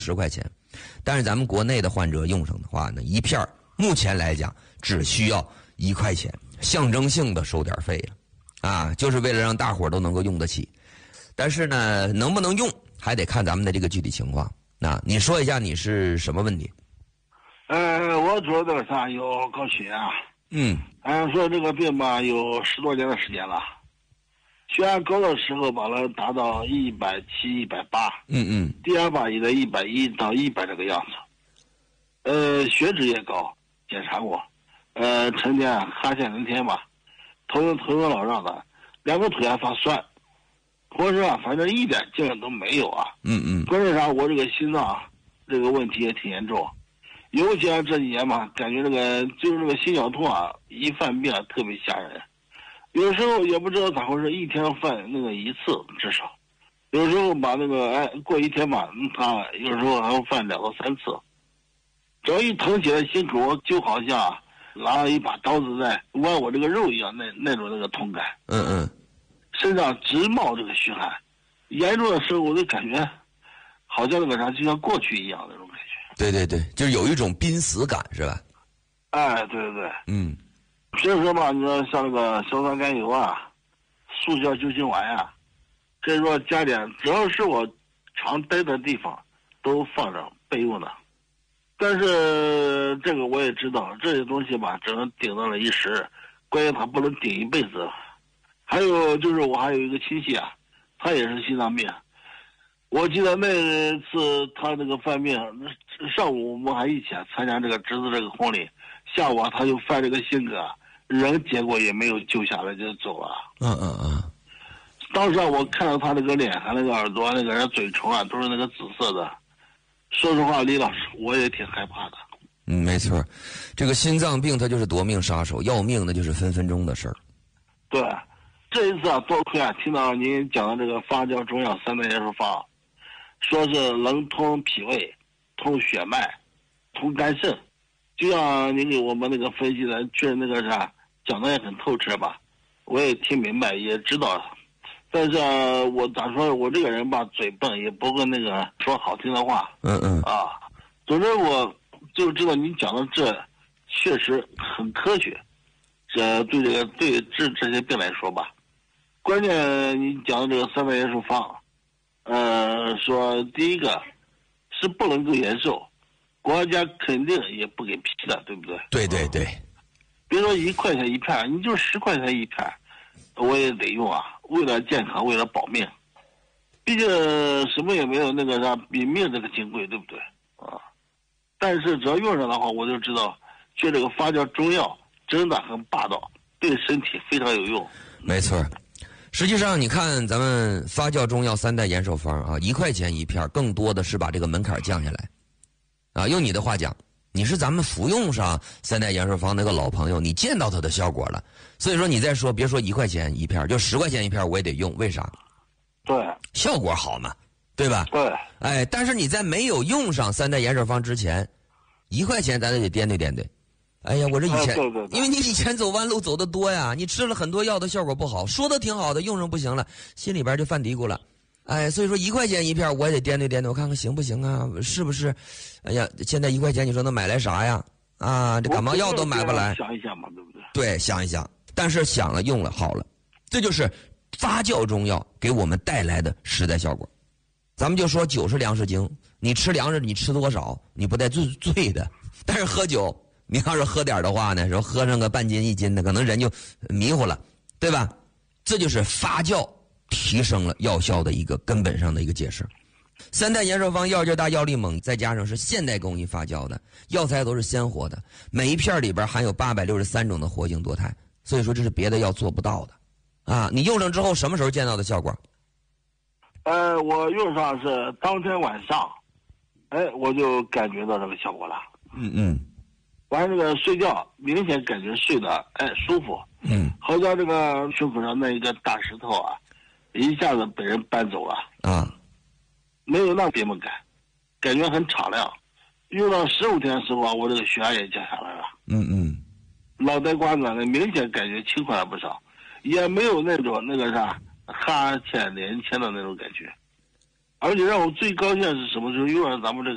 10块钱，但是咱们国内的患者用上的话呢，一片目前来讲只需要1块钱，象征性的收点费了，啊，就是为了让大伙都能够用得起。但是呢，能不能用还得看咱们的这个具体情况。那你说一下你是什么问题？ 我主要这个啥有高血压。说这个病吧有10多年的时间了，血压高的时候把它达到170、180。低压吧也在110到100这个样子。血脂也高，检查过。成天哈欠连天吧，头晕脑胀的，2个腿还发酸。或者说反正一点劲儿都没有啊。关键啥？我这个心脏这个问题也挺严重，尤其这几年嘛，感觉就是这个心绞痛啊，一犯病特别吓人。有时候也不知道咋回事，一天犯1次至少，有时候把过一天吧，他有时候还会犯2到3次。只要一疼起来，心口就好像拿了一把刀子在剜我这个肉一样，那种痛感。身上直冒这个虚汗，严重的时候我就感觉好像就像过去一样那种感觉。 对，就是有一种濒死感，是吧？ 对。平时嘛，你说像硝酸甘油啊、速效救心丸啊，可以说加点，只要是我常待的地方都放着备用的。但是这个我也知道，这些东西吧，只能顶到了一时，关键它不能顶一辈子。还有就是我还有一个亲戚啊，他也是心脏病。我记得那次他这个犯病，上午我们还一起参加这个侄子这个婚礼，下午他就犯这个性格，人结果也没有救下来就走了。当时我看到他那个脸和那个耳朵、那个嘴唇啊，都是那个紫色的。说实话，李老师，我也挺害怕的。 没错，这个心脏病它就是夺命杀手，要命的就是分分钟的事儿。 对。这一次多亏听到您讲的这个发酵中药3大元素方，说是能通脾胃、通血脉、通肝肾，就像您给我们分析的，确实讲的也很透彻吧，我也听明白也知道了。但是我咋说，我这个人吧，嘴笨，也不会说好听的话。总之我就知道您讲的这确实很科学，对这些病来说吧。关键你讲的这个3大元素方，说第一个是不能够延寿，国家肯定也不给批的，对不对？ 对。 别说1块钱一片，你就10块钱一片，我也得用啊，为了健康，为了保命。毕竟什么也没有比命这个金贵，对不对？但是只要用上的话，我就知道，这个发酵中药真的很霸道，对身体非常有用。 没错。实际上，你看咱们发酵中药3代延寿方啊，1块钱一片，更多的是把这个门槛降下来。用你的话讲，你是咱们服用上3代延寿方那个老朋友，你见到它的效果了，所以说你再说，别说1块钱一片，就10块钱一片我也得用，为啥？ 对， 效果好嘛，对吧？ 对。 但是你在没有用上3代延寿方之前，1块钱咱得掂对。哎呀，我这以前， 对， 因为你以前走弯路走得多呀，你吃了很多药的效果不好，说的挺好的，用上不行了，心里边就犯嘀咕了。所以说1块钱一片，我也得掂对，我看看行不行啊？是不是？哎呀，现在1块钱，你说能买来啥呀？这感冒药都买不来。 想一想嘛，对不对？ 对，想一想，但是想了，用了，好了，这就是发酵中药给我们带来的实在效果。咱们就说酒是粮食精，你吃粮食，你吃多少，你不带醉的，但是喝酒。你要是喝点的话呢，说喝上个半斤1斤的，可能人就迷糊了，对吧？这就是发酵提升了药效的一个根本上的一个解释。3代延寿方药劲大，药力猛，再加上是现代工艺发酵的，药材都是鲜活的，每一片里边含有863种的活性多肽，所以说这是别的药做不到的。你用上之后什么时候见到的效果？ 我用上是当天晚上，我就感觉到这个效果了。完了睡觉明显感觉睡得舒服。好像这个胸口上那一个大石头啊，一下子被人搬走了。没有那别么感觉很敞亮。用到15天的时候啊，我这个血压也降下来了。脑袋瓜子呢明显感觉轻快了不少，也没有那种哈欠连天的那种感觉。而且让我最高兴的是什么时候用上咱们这个